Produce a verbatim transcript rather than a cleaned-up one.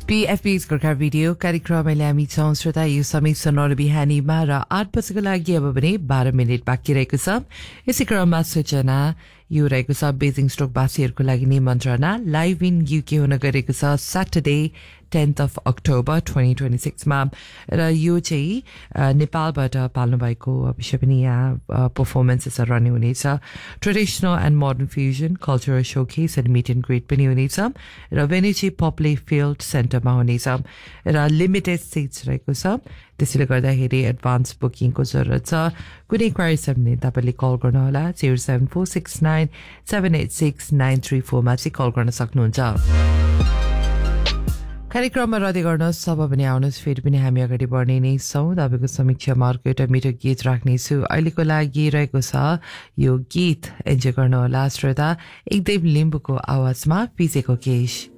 पीएफपी's Gorkha video कार्यक्रमले हामी छौं श्रोता यो समय सनौर बिहानीमा र आठ बजेको लागि अब भने बाह्र मिनेट बाँकी रहेको छ। यसै क्रममा सूचना यो रहेको छ बेजिङ स्टोकवासीहरूको लागि नै मन्त्रणा लाइभ इन युके हुन गएको छ Saturday tenth of October twenty twenty-six मा र यो चाहिँ नेपालबाट पाल्नु भएको विषय पनि यहाँ परफर्मेन्सेसहरु रहने हुनेछ। Traditional and modern fusion cultural showcase and meet and grit पनि हुनेछ र भेन्यू चाहिँ पप्ले फिल्ड सेन्टरमा हुनेछ र लिमिटेड सिट्स रहेको छ। त्यसैले गर्दाखेरि एडभान्स बुकिङको जरुरत छ। कुनै क्वेरी छ भने तपाईले कल गर्नु होला zero seven four six nine seven eight six nine three four मा चाहिँ कल गर्न सक्नुहुन्छ। कार्यक्रममा रदै गर्नुहोस् सब पनि आउनुहोस् फेरि पनि हामी अगाडि बढ्ने नै छौँ। तपाईँको समीक्षामा अर्को एउटा मिठो गीत राख्नेछु। अहिलेको लागि रहेको छ यो गीत एन्जोय गर्नुहोला श्रोता। एकदम लिम्बुको आवाजमा पिसेको केश।